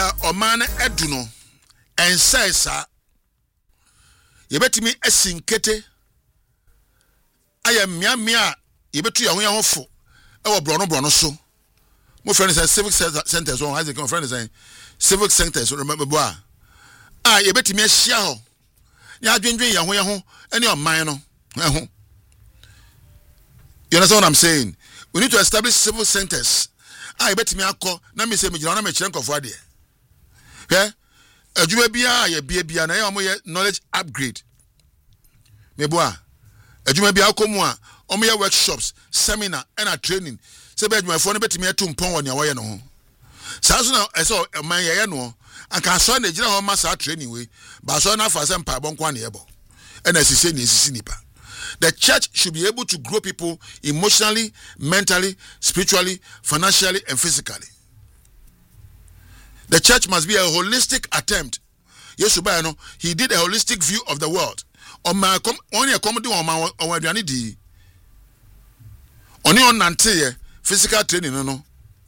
oman eduno ensesa yebetimi esinkete aya miamia yebetu ya hofo e brono so mo friend say civic centers on Isaac my friend say civic centers remember boa yebetimi ahia ho ya adwendwen ya ho ene oman no ho. You understand what I'm saying? We need to establish civil centers. Yebetimi akọ na me say me gina na me kire nkofo ade. Adwuma bia ye bia na ye omo knowledge upgrade. Meboa adwuma bia akomu a omo ye workshops, seminar and training. Say be adwuma fo no betimi atum pon woni awoye no ho. Sa so na eso man ye no anka so na gina ho ma sa training we. Ba so na fa sem pa bon kwa na yebo. And asise ni esisi nipa. The church should be able to grow people emotionally, mentally, spiritually, financially and physically. The church must be a holistic attempt. Yes, he did a holistic view of the world. Only a comedy on aduani only on nante physical training no.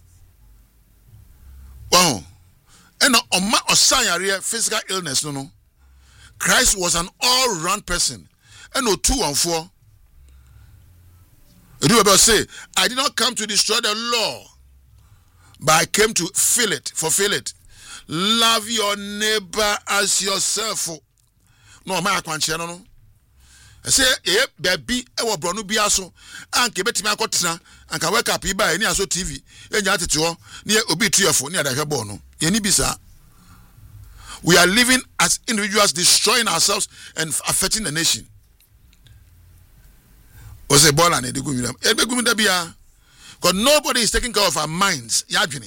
Wow. And on ma osanya physical illness no. Christ was an all-round person. And no 2 and 4. Do about say, I did not come to destroy the law, but I came to fulfill it. Love your neighbor as yourself. No, my akwanche no. I say, baby, e wo bronu bia so. Anke betimi akotena, anka wake up iba ni aso TV. Enya ateto, ni obi tuefo, ni adahwebo no. Ye ni bisa. We are living as individuals, destroying ourselves and affecting the nation. Was a ball and a because nobody is taking care of our minds.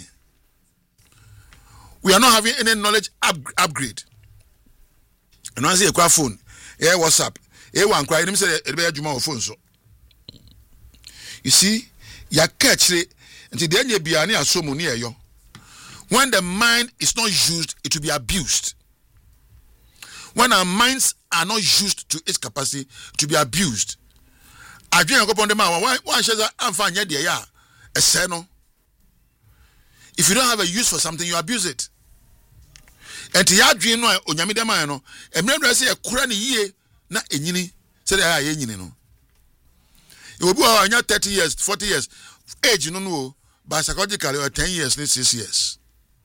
We are not having any knowledge upgrade. And I say a phone, WhatsApp, one cry, him say a phone. So you see, ya catch it until the end you be any so near you. When the mind is not used, it will be abused. When our minds are not used to its capacity, to be abused. I drink upon the man. Why should I find a seno? If you don't have a use for something, you abuse it. And to your dream, no, Onyamidamano, and remember, I say a cranny ye, not a yini, said I no. You will go 30 years, 40 years, age, you know, but psychologically, or 10 years, 6 years.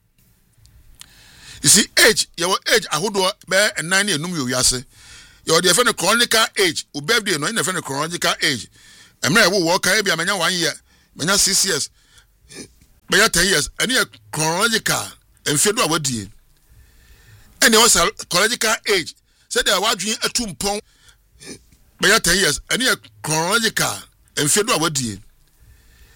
You see, age, your age, I would bear a 9 year number, you say. You're the friend of chronological age, who birthday, no, in the friend of chronological age. And I will walk, I be a man 1 year, man 6 years, man 10 years, and you're chronological, and feel what do you? And there was a chronological age, said they are watching a tomb pong, man 10 years, and you're chronological, and feel what do you?